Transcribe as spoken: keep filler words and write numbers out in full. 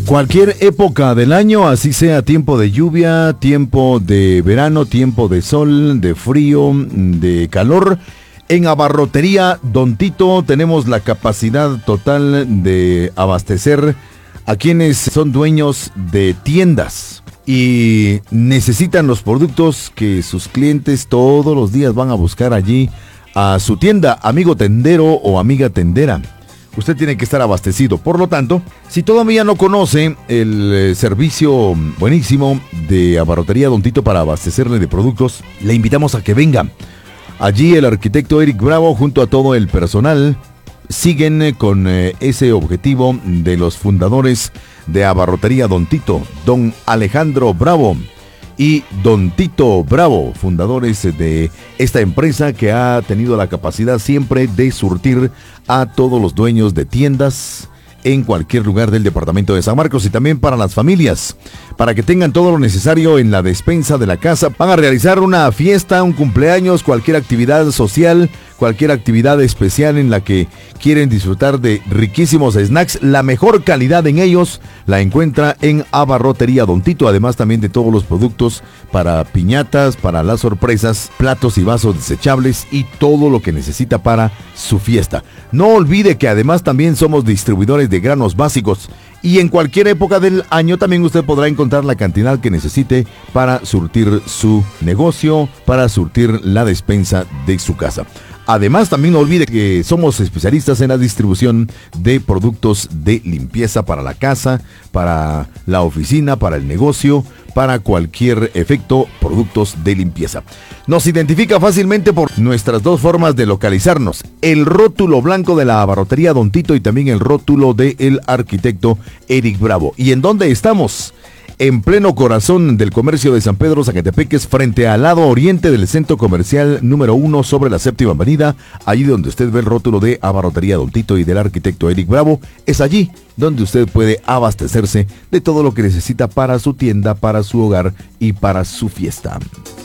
Cualquier época del año, así sea tiempo de lluvia, tiempo de verano, tiempo de sol, de frío, de calor. En Abarrotería Don Tito tenemos la capacidad total de abastecer a quienes son dueños de tiendas y necesitan los productos que sus clientes todos los días van a buscar allí a su tienda, amigo tendero o amiga tendera. Usted tiene que estar abastecido. Por lo tanto, si todavía no conoce el eh, servicio buenísimo de Abarrotería Don Tito para abastecerle de productos, le invitamos a que venga. Allí el arquitecto Eric Bravo junto a todo el personal siguen eh, con eh, ese objetivo de los fundadores de Abarrotería Don Tito, don Alejandro Bravo y don Tito Bravo, fundadores de esta empresa que ha tenido la capacidad siempre de surtir a todos los dueños de tiendas en cualquier lugar del departamento de San Marcos y también para las familias, para que tengan todo lo necesario en la despensa de la casa. Van a realizar una fiesta, un cumpleaños, cualquier actividad social, cualquier actividad especial en la que quieren disfrutar de riquísimos snacks. La mejor calidad en ellos la encuentra en Abarrotería Don Tito, además también de todos los productos para piñatas, para las sorpresas, platos y vasos desechables y todo lo que necesita para su fiesta. No olvide que además también somos distribuidores de granos básicos y en cualquier época del año también usted podrá encontrar la cantidad que necesite para surtir su negocio, para surtir la despensa de su casa. Además, también no olvide que somos especialistas en la distribución de productos de limpieza para la casa, para la oficina, para el negocio, para cualquier efecto, productos de limpieza. Nos identifica fácilmente por nuestras dos formas de localizarnos: el rótulo blanco de la Abarrotería Don Tito y también el rótulo del arquitecto Eric Bravo. ¿Y en dónde estamos? En pleno corazón del comercio de San Pedro Zacatepeques, frente al lado oriente del centro comercial número uno sobre la séptima avenida, allí donde usted ve el rótulo de Abarrotería Don Tito y del arquitecto Eric Bravo, es allí donde usted puede abastecerse de todo lo que necesita para su tienda, para su hogar y para su fiesta.